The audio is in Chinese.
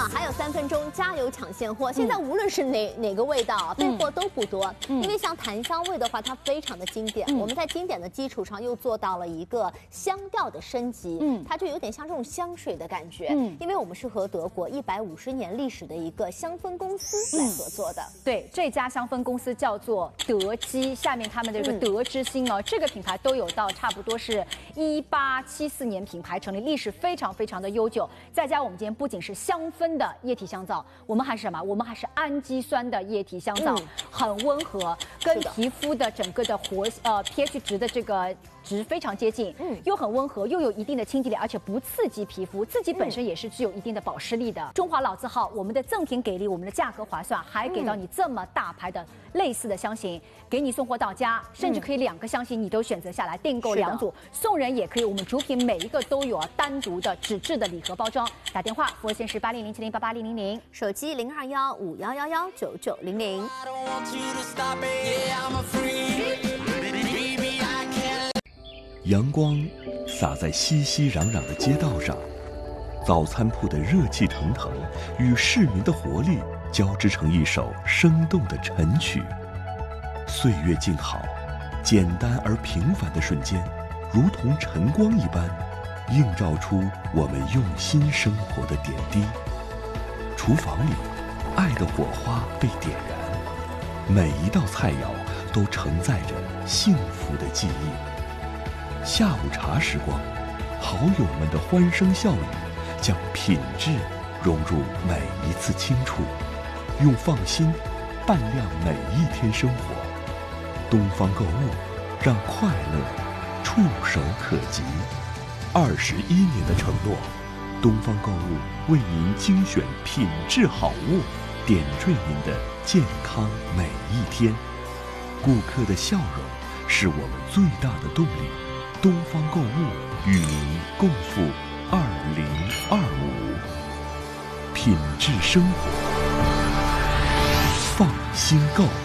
还有3分钟，加油抢现货！现在无论是哪个味道，备货都不多。因为像檀香味的话，它非常的经典。我们在经典的基础上又做到了一个香调的升级，它就有点像这种香水的感觉。因为我们是和德国150年历史的一个香氛公司来合作的。 对，这家香氛公司叫做德基，下面他们的这个德之星哦，这个品牌都有到差不多是1874年品牌成立，历史非常非常的悠久。再加我们今天不仅是香氛的液体香皂，我们还是什么？我们还是氨基酸的液体香皂，很温和，跟皮肤的整个的pH 值的这个值非常接近，又很温和，又有一定的清洁力，而且不刺激皮肤，自己本身也是具有一定的保湿力的。中华老字号，我们的赠品给力，我们的价格划算，还给到你这么大牌的类似的香型，给你送货到家，甚至可以2个香型你都选择下来，订购2组，送人也可以。我们主品每一个都有单独的纸质的礼盒包装。打电话服务线是8007088000， 手机021519900。 阳光洒在熙熙攘攘的街道上，早餐铺的热气腾腾与市民的活力交织成一首生动的晨曲。岁月静好，简单而平凡的瞬间，如同晨光一般，映照出我们用心生活的点滴。厨房里，爱的火花被点燃，每一道菜肴都承载着幸福的记忆。下午茶时光，好友们的欢声笑语，将品质融入每一次轻触，用放心伴亮每一天生活。东方购物，让快乐触手可及。21年的承诺，东方购物为您精选品质好物，点缀您的健康每一天。顾客的笑容是我们最大的动力。东方购物与您共赴2025，品质生活，放心购。